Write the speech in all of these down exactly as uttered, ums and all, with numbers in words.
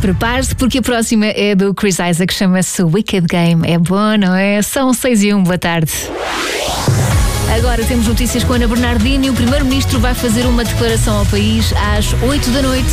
Prepare-se porque a próxima é do Chris Isaak, chama-se Wicked Game. É bom, não é? São seis e um, boa tarde. Agora temos notícias com a Ana Bernardini. O Primeiro-Ministro vai fazer uma declaração ao país às oito da noite.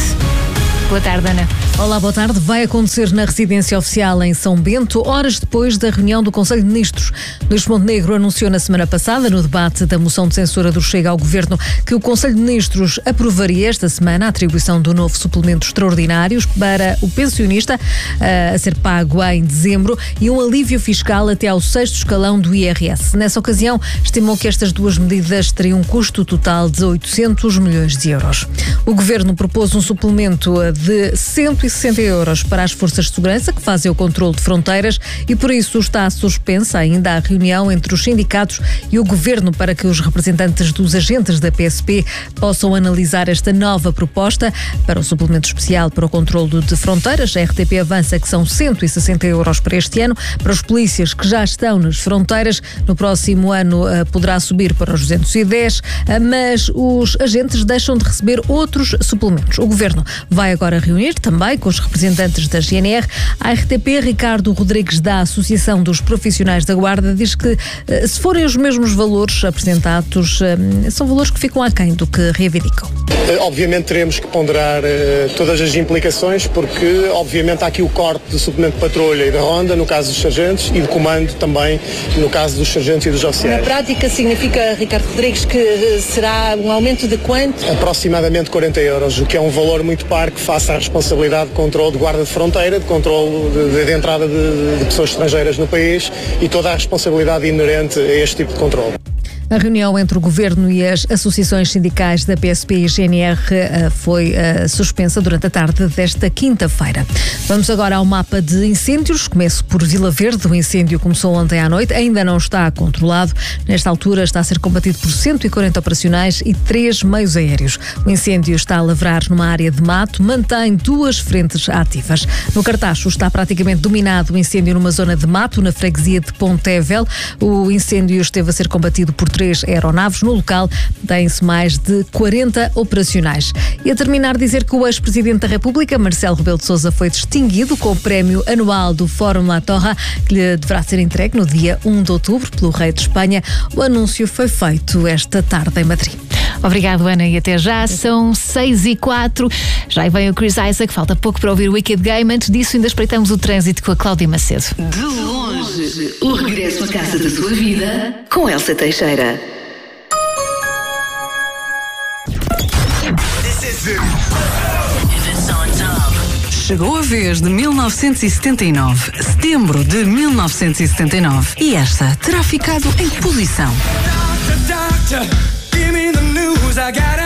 Boa tarde, Ana. Olá, boa tarde. Vai acontecer na residência oficial em São Bento, horas depois da reunião do Conselho de Ministros. Luís Montenegro anunciou na semana passada, no debate da moção de censura do Chega ao Governo, que o Conselho de Ministros aprovaria esta semana a atribuição do novo suplemento extraordinário para o pensionista a ser pago em dezembro e um alívio fiscal até ao sexto escalão do I R S. Nessa ocasião, estimou que estas duas medidas teriam um custo total de oitocentos milhões de euros. O Governo propôs um suplemento de cento e sessenta euros para as forças de segurança que fazem o controle de fronteiras e por isso está suspensa ainda a reunião entre os sindicatos e o Governo para que os representantes dos agentes da P S P possam analisar esta nova proposta para o suplemento especial para o controle de fronteiras. A R T P avança que são cento e sessenta euros para este ano. Para os polícias que já estão nas fronteiras, no próximo ano uh, poderá subir para os duzentos e dez, uh, mas os agentes deixam de receber outros suplementos. O Governo vai agora reunir também com os representantes da G N R. A R T P, Ricardo Rodrigues, da Associação dos Profissionais da Guarda, diz que se forem os mesmos valores apresentados, são valores que ficam aquém do que reivindicam. Obviamente teremos que ponderar uh, todas as implicações, porque obviamente há aqui o corte do suplemento de patrulha e da ronda, no caso dos sargentos, e de comando também, no caso dos sargentos e dos oficiais. Na prática significa, Ricardo Rodrigues, que será um aumento de quanto? Aproximadamente quarenta euros, o que é um valor muito par que faça a responsabilidade de controle de guarda de fronteira, de controle de, de entrada de, de pessoas estrangeiras no país e toda a responsabilidade inerente a este tipo de controle. A reunião entre o Governo e as associações sindicais da P S P e G N R uh, foi uh, suspensa durante a tarde desta quinta-feira. Vamos agora ao mapa de incêndios. Começo por Vila Verde. O incêndio começou ontem à noite, ainda não está controlado. Nesta altura está a ser combatido por cento e quarenta operacionais e três meios aéreos. O incêndio está a lavrar numa área de mato, mantém duas frentes ativas. No Cartacho está praticamente dominado o incêndio numa zona de mato, na freguesia de Pontevel. O incêndio esteve a ser combatido por três aeronaves. No local têm-se mais de quarenta operacionais. E a terminar, dizer que o ex-presidente da República, Marcelo Rebelo de Sousa, foi distinguido com o prémio anual do Fórum La Torre, que lhe deverá ser entregue no dia um de outubro pelo rei de Espanha. O anúncio foi feito esta tarde em Madrid. Obrigado, Ana, e até já. São seis e quatro. Já vem o Chris Isaak, falta pouco para ouvir o Wicked Game. Antes disso, ainda espreitamos o trânsito com a Cláudia Macedo. De longe, o regresso à casa da sua vida com Elsa Teixeira. Chegou a vez de mil novecentos e setenta e nove, setembro de mil novecentos e setenta e nove, e esta terá ficado em posição. Doctor, doctor, give me the news, I got